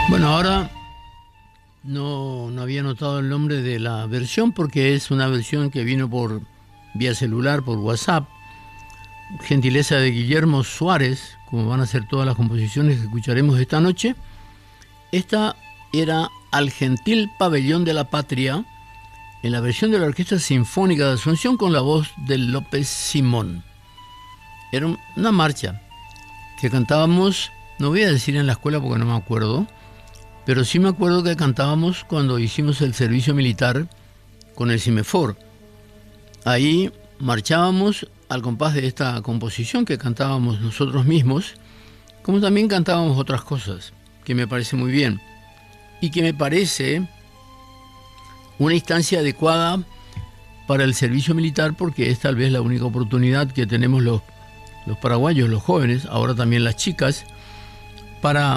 Bueno, ahora no había notado el nombre de la versión porque es una versión que vino por vía celular, por WhatsApp, gentileza de Guillermo Suárez, como van a ser todas las composiciones que escucharemos esta noche. Esta era Al Gentil Pabellón de la Patria, en la versión de la Orquesta Sinfónica de Asunción con la voz de López Simón. Era una marcha que cantábamos, no voy a decir en la escuela porque no me acuerdo, pero sí me acuerdo que cantábamos cuando hicimos el servicio militar con el CIMEFOR. Ahí marchábamos al compás de esta composición que cantábamos nosotros mismos, como también cantábamos otras cosas, que me parece muy bien, y que me parece una instancia adecuada para el servicio militar, porque es tal vez la única oportunidad que tenemos los paraguayos, los jóvenes, ahora también las chicas, para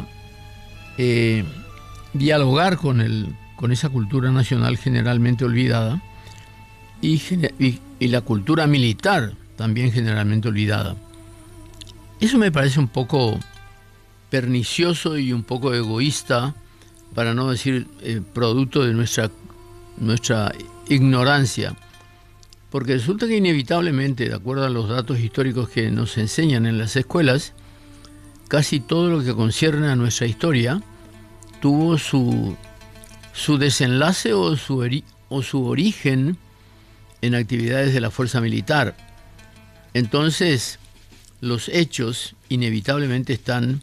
dialogar con esa cultura nacional generalmente olvidada y la cultura militar también generalmente olvidada. Eso me parece un poco pernicioso y un poco egoísta, para no decir producto de nuestra ignorancia, porque resulta que inevitablemente, de acuerdo a los datos históricos que nos enseñan en las escuelas, casi todo lo que concierne a nuestra historia tuvo su desenlace o su origen en actividades de la fuerza militar. Entonces, los hechos inevitablemente están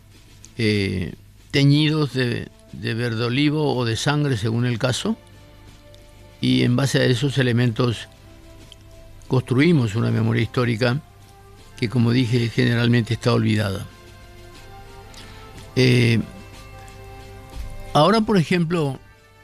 teñidos de verde olivo o de sangre, según el caso, y en base a esos elementos construimos una memoria histórica que, como dije, generalmente está olvidada. Ahora, por ejemplo,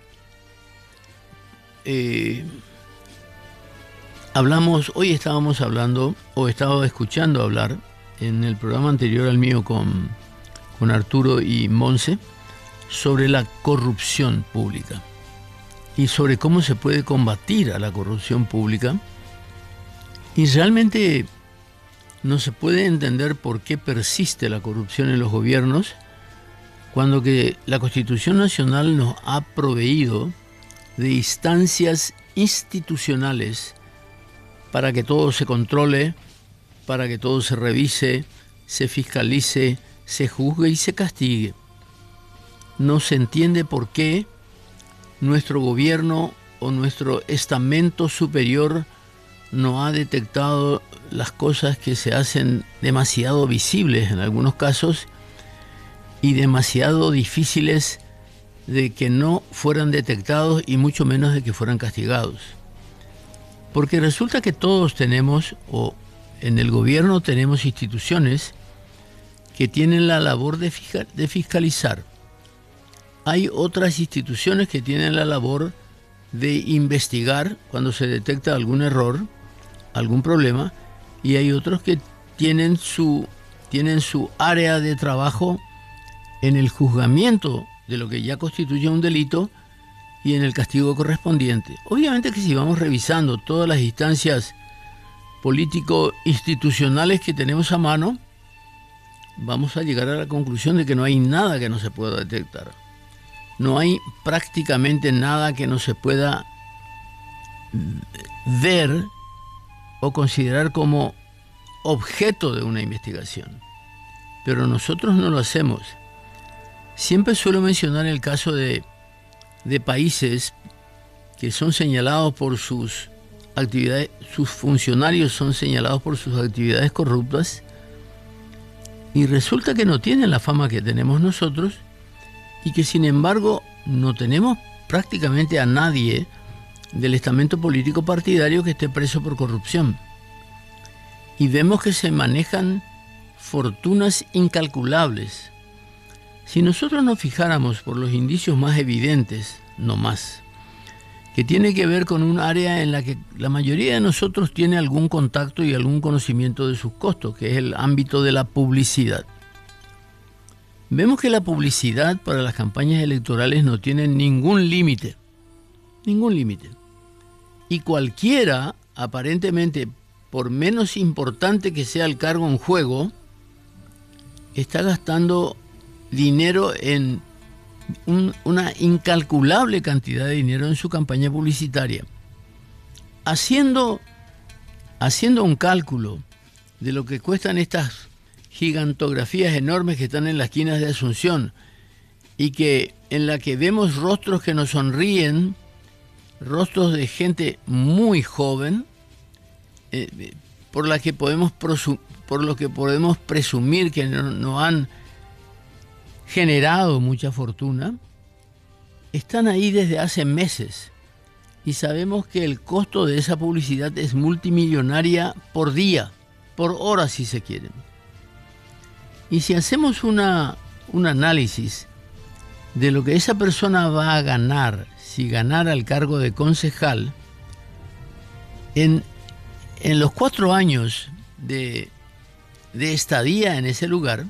hoy estábamos hablando, o estaba escuchando hablar, en el programa anterior al mío con Arturo y Monse, sobre la corrupción pública y sobre cómo se puede combatir a la corrupción pública. Y realmente no se puede entender por qué persiste la corrupción en los gobiernos, cuando que la Constitución Nacional nos ha proveído de instancias institucionales para que todo se controle, para que todo se revise, se fiscalice, se juzgue y se castigue. No se entiende por qué nuestro gobierno o nuestro estamento superior no ha detectado las cosas que se hacen demasiado visibles en algunos casos y demasiado difíciles de que no fueran detectados y mucho menos de que fueran castigados. Porque resulta que todos tenemos, o en el gobierno tenemos instituciones que tienen la labor de fiscalizar. Hay otras instituciones que tienen la labor de investigar cuando se detecta algún error, algún problema, y hay otros que tienen su área de trabajo en el juzgamiento de lo que ya constituye un delito y en el castigo correspondiente. Obviamente que si vamos revisando todas las instancias político-institucionales que tenemos a mano, vamos a llegar a la conclusión de que no hay nada que no se pueda detectar. No hay prácticamente nada que no se pueda ver o considerar como objeto de una investigación. Pero nosotros no lo hacemos. Siempre suelo mencionar el caso de países que son señalados por sus actividades, sus funcionarios son señalados por sus actividades corruptas, y resulta que no tienen la fama que tenemos nosotros, y que sin embargo no tenemos prácticamente a nadie del estamento político partidario que esté preso por corrupción. Y vemos que se manejan fortunas incalculables. Si nosotros nos fijáramos por los indicios más evidentes, no más, que tiene que ver con un área en la que la mayoría de nosotros tiene algún contacto y algún conocimiento de sus costos, que es el ámbito de la publicidad. Vemos que la publicidad para las campañas electorales no tiene ningún límite. Ningún límite. Y cualquiera, aparentemente, por menos importante que sea el cargo en juego, está gastando dinero en una incalculable cantidad de dinero en su campaña publicitaria. Haciendo un cálculo de lo que cuestan estas gigantografías enormes que están en las esquinas de Asunción y en la que vemos rostros que nos sonríen, rostros de gente muy joven, por lo que podemos presumir que no han generado mucha fortuna, están ahí desde hace meses y sabemos que el costo de esa publicidad es multimillonaria por día, por hora si se quiere. Y si hacemos un análisis de lo que esa persona va a ganar si ganara el cargo de concejal, en los 4 años de estadía en ese lugar,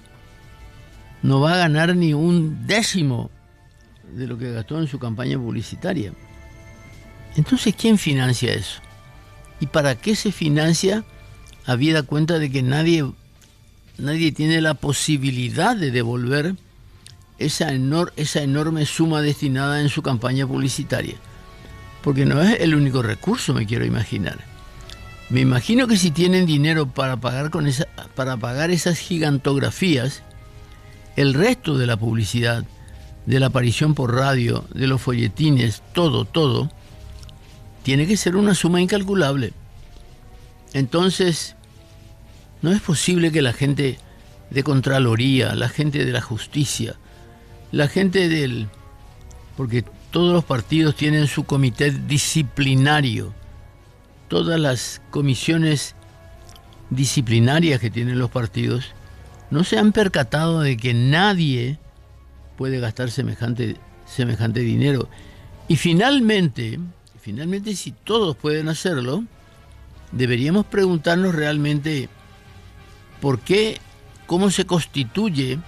no va a ganar ni un décimo de lo que gastó en su campaña publicitaria. Entonces, ¿quién financia eso? ¿Y para qué se financia, habida cuenta de que nadie tiene la posibilidad de devolver esa enorme suma destinada en su campaña publicitaria? Porque no es el único recurso, me quiero imaginar. Me imagino que si tienen dinero para pagar esas gigantografías, el resto de la publicidad, de la aparición por radio, de los folletines, todo, tiene que ser una suma incalculable. Entonces, no es posible que la gente de Contraloría, la gente de la Justicia, la gente porque todos los partidos tienen su comité disciplinario, todas las comisiones disciplinarias que tienen los partidos, no se han percatado de que nadie puede gastar semejante dinero. Y finalmente, si todos pueden hacerlo, deberíamos preguntarnos realmente por qué, cómo se constituye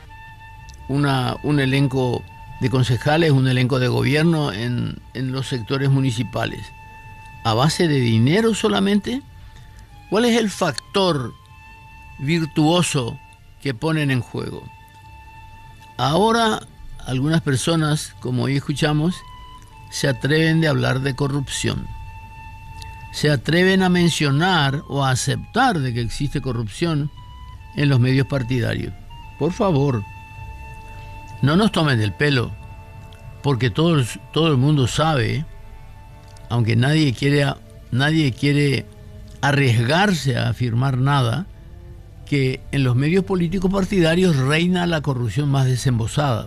un elenco de concejales, un elenco de gobierno en los sectores municipales. ¿A base de dinero solamente? ¿Cuál es el factor virtuoso que ponen en juego? Ahora, algunas personas, como hoy escuchamos, se atreven a hablar de corrupción. Se atreven a mencionar o a aceptar de que existe corrupción en los medios partidarios. Por favor, no nos tomen del pelo, porque todo el mundo sabe, aunque nadie quiere arriesgarse a afirmar nada, que en los medios políticos partidarios reina la corrupción más desembosada.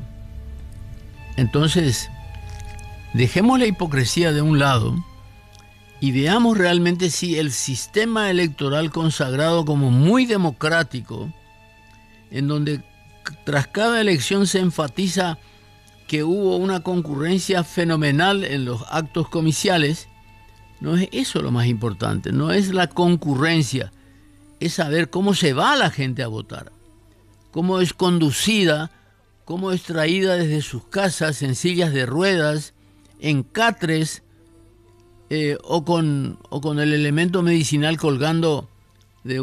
Entonces, dejemos la hipocresía de un lado y veamos realmente si el sistema electoral consagrado como muy democrático, en donde tras cada elección se enfatiza que hubo una concurrencia fenomenal en los actos comiciales, no es eso lo más importante, no es la concurrencia, es saber cómo se va la gente a votar, cómo es conducida, cómo es traída desde sus casas en sillas de ruedas, en catres, o con el elemento medicinal colgando de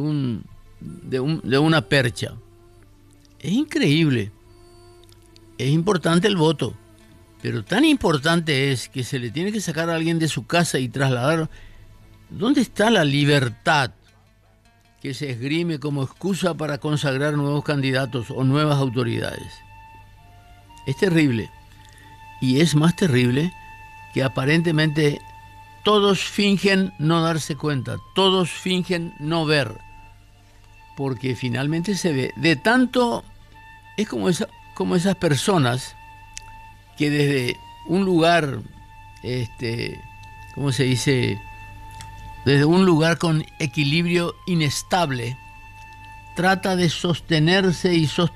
una percha. Es increíble. Es importante el voto, pero tan importante es que se le tiene que sacar a alguien de su casa y trasladarlo. ¿Dónde está la libertad que se esgrime como excusa para consagrar nuevos candidatos o nuevas autoridades? Es terrible. Y es más terrible que aparentemente todos fingen no darse cuenta, todos fingen no ver, porque finalmente se ve. De tanto, es como esas personas que desde un lugar, ¿cómo se dice? Desde un lugar con equilibrio inestable, trata de sostenerse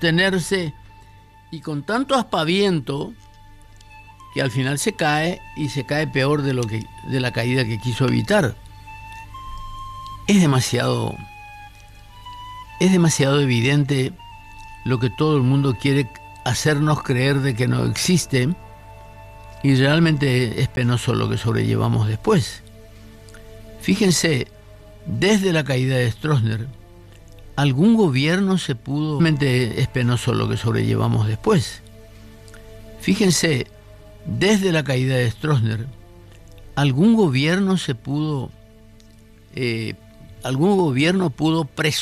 y con tanto aspaviento que al final se cae y se cae peor de la caída que quiso evitar. Es demasiado evidente lo que todo el mundo quiere hacernos creer de que no existe, y realmente es penoso lo que sobrellevamos después. Fíjense, desde la caída de Stroessner, algún gobierno se pudo... Realmente es penoso lo que sobrellevamos después. Fíjense, desde la caída de Stroessner, algún gobierno pudo